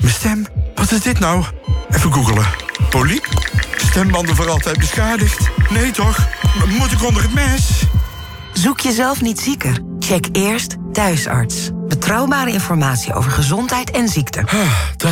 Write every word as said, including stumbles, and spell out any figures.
Mijn stem? Wat is dit nou? Even googelen. Poliep? Stembanden voor altijd beschadigd? Nee toch? M- Moet ik onder het mes? Zoek jezelf niet zieker? Check eerst Thuisarts. Betrouwbare informatie over gezondheid en ziekte. Ah, dat